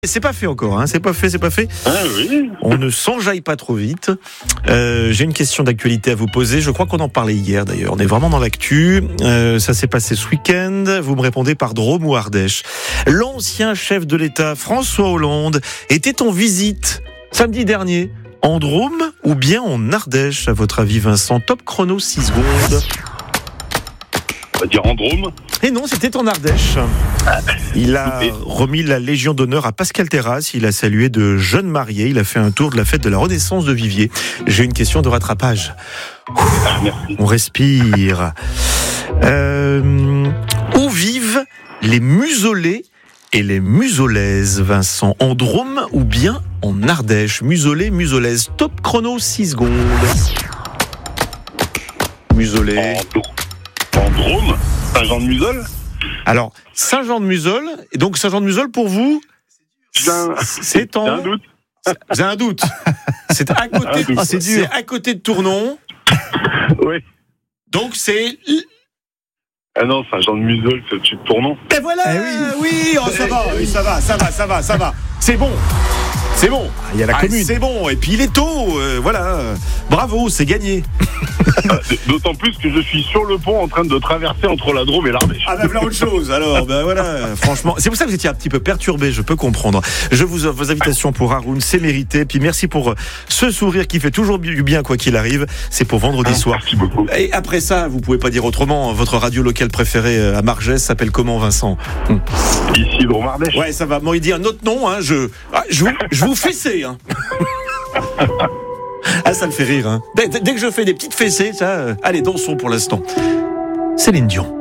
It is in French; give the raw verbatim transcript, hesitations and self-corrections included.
C'est pas fait encore, hein. c'est pas fait, c'est pas fait. Ah oui. On ne s'enjaille pas trop vite. Euh, j'ai une question d'actualité à vous poser. Je crois qu'on en parlait hier d'ailleurs. On est vraiment dans l'actu. Euh, ça s'est passé ce week-end. Vous me répondez par Drôme ou Ardèche. L'ancien chef de l'État, François Hollande, était en visite samedi dernier en Drôme ou bien en Ardèche, à votre avis, Vincent? Top chrono, six secondes. On va dire en Drôme. Et non, c'était en Ardèche. Il a remis la Légion d'honneur à Pascal Terrasse. Il a salué de jeunes mariés. Il a fait un tour de la fête de la Renaissance de Viviers. J'ai une question de rattrapage. Ah, merci. On respire. Euh, où vivent les musolés et les musolaises, Vincent? En Drôme ou bien en Ardèche? Musolés, musolaises. Top chrono, six secondes. Musolés. En, en Drôme, Saint-Jean-de-Musol. Alors, Saint-Jean-de-Musol, et donc Saint-Jean-de-Musol pour vous, un, c'est en... un doute. Vous avez un doute. C'est à côté, doute. Ah, c'est dur. C'est à côté de Tournon. Oui. Donc c'est... Ah non, Saint-Jean-de-Musol, c'est au-dessus de Tournon. Et voilà. Eh oui, oui, oh, ça va, oui, ça va, ça va, ça va, ça va. C'est bon. C'est bon. Il y a la Ah, commune. c'est bon. Et puis il est tôt. Euh, voilà. Bravo, c'est gagné. D'autant plus que je suis sur le pont en train de traverser entre la Drôme et l'Ardèche. Ah ben voilà autre chose. Alors ben voilà, franchement, c'est pour ça que vous étiez un petit peu perturbé, je peux comprendre. Je vous offre vos invitations pour Haroun, c'est mérité. Puis merci pour ce sourire qui fait toujours du bien quoi qu'il arrive. C'est pour vendredi Ah, soir. Merci beaucoup. Et après ça, vous pouvez pas dire autrement. Votre radio locale préférée à Margès s'appelle comment, Vincent? Ici, Drôme-Ardèche. Ouais, ça va. Moi, il dit un autre nom. Hein. Je, ah, je vous, je vous fessais. Hein. Ah, ça me fait rire. Hein. Dès, dès que je fais des petites fessées, ça. Euh, allez, dansons pour l'instant. Céline Dion.